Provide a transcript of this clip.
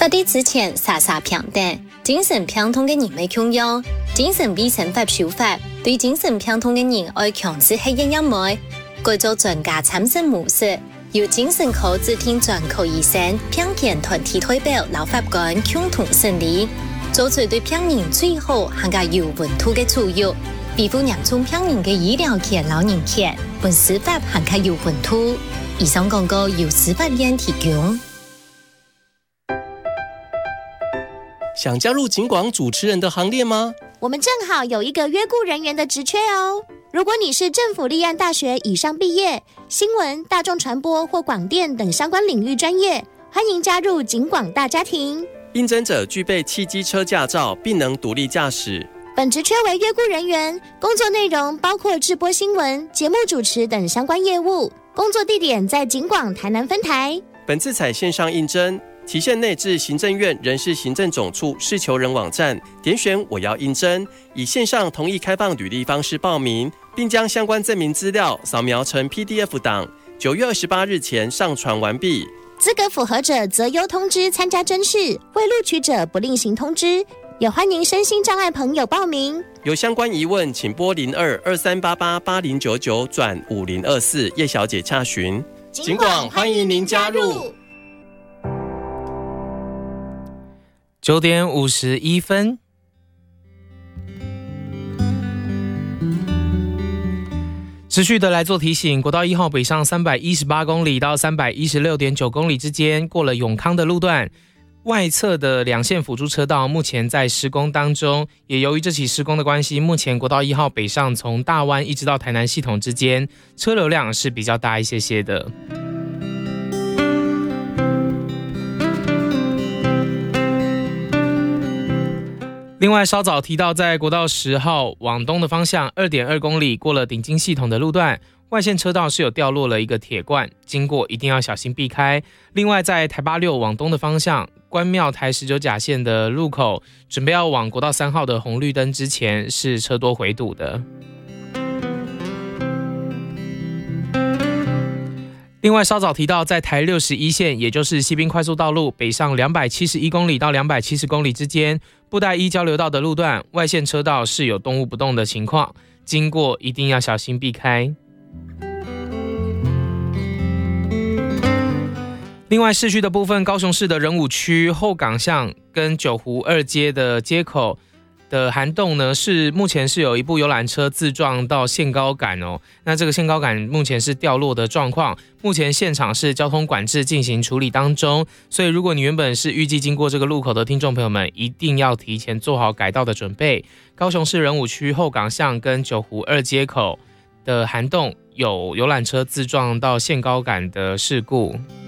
发地之前傻傻平等，精神病痛嘅人咪強用精神衛生法修法，對精神病痛嘅人愛強制係一枚，改做專家參審模式，由精神科指定專科醫生、病健團體代表、老法官共同審理，做出對病人最好更加有溫度嘅處遇，維護嚴重病人嘅醫療權、老人權，本司法更加有溫度。以上廣告由司法院提供。 想加入警廣主持人的行列嗎？ 我們正好有一個約僱人員的職缺哦。如果你是政府立案大學以上畢業，新聞、大眾傳播或廣電等相關領域專業，歡迎加入警廣大家庭。 應徵者具備汽機車駕照，並能獨立駕駛。 本職缺為約僱人員，工作內容包括製播新聞、節目主持等相關業務。工作地點在警廣台南分台。 本次採線上應徵，期限內至行政院人事行政總處事求人網站點選我要應徵，以線上同意開放履歷方式報名，並將相關證明資料掃描成 PDF 檔，9月28日前上傳完畢。 資格符合者擇優通知參加甄試，未錄取者不另行通知。也歡迎身心障礙朋友報名。 有相關疑問，請撥0223888099轉5024葉小姐洽詢。警廣歡迎您加入。 9點51分。持續的來做提醒，國道1號北上318公里到316.9公里之間，過了永康的路段，外側的兩線輔助車道目前在施工當中，也由於這起施工的關係，目前國道1號北上從大灣一直到台南系統之間，車流量是比較大一些的。另外，稍早提到，在國道10號往東的方向 2.2 公里過了頂金系統的路段，外線車道是有掉落了一個鐵罐，經過一定要小心避開。另外，在台86往東的方向，關廟台19甲線的路口，準備要往國道3號的紅綠燈之前，是車多回堵的。另外，稍早提到，在台61線，也就是西濱快速道路北上271公里到270公里之間，布袋一交流道的路段，外線車道是有動物不動的情況，經過一定要小心避開。另外，市區的部分，高雄市的仁武區後港巷跟九湖二街的街口的涵洞呢，是目前是有一部遊覽車自撞到限高桿哦。那這個限高桿目前是掉落的狀況，目前現場是交通管制進行處理當中，所以如果你原本是預計經過這個路口的聽眾朋友們，一定要提前做好改道的準備。高雄市仁武區後港巷跟九湖二街口的涵洞有遊覽車自撞到限高桿的事故。